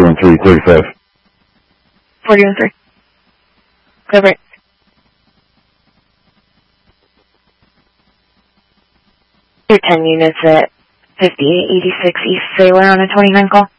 41-3-35. 41-3. Over. Your 10 units at 5886 East Sailor on a 29 call.